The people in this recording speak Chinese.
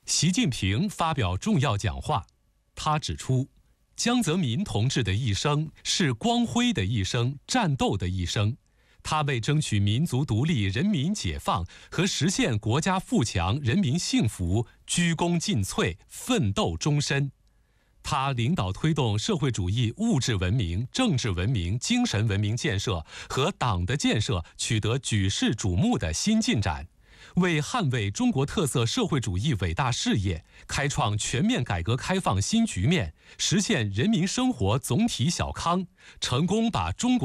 习近平发表重要讲话，他指出，江泽民同志的一生是光辉的一生，战斗的一生。他为争取民族独立、人民解放和实现国家富强、人民幸福鞠躬尽瘁，奋斗终身。他领导推动社会主义物质文明、政治文明、精神文明建设和党的建设取得举世瞩目的新进展，为捍卫中国特色社会主义伟大事业，开创全面改革开放新局面，实现人民生活总体小康，成功把中国